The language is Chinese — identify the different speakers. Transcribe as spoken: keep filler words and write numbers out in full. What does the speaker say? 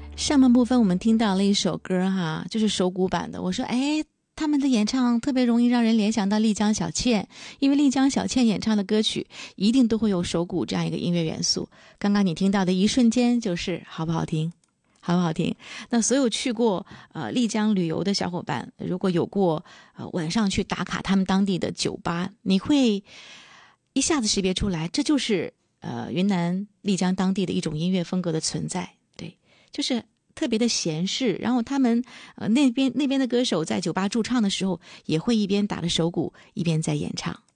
Speaker 1: 上半部分我们听到了一首歌哈，就是手鼓版的。我说，哎，他们的演唱特别容易让人联想到丽江小倩，因为丽江小倩演唱的歌曲一定都会有手鼓这样一个音乐元素。刚刚你听到的一瞬间，就是好不好听？好不好听？那所有去过呃丽江旅游的小伙伴，如果有过呃晚上去打卡他们当地的酒吧，你会一下子识别出来，这就是呃云南丽江当地的一种音乐风格的存在。对，就是特别的闲适。然后他们呃那边那边的歌手在酒吧驻唱的时候，也会一边打着手鼓，一边在演唱。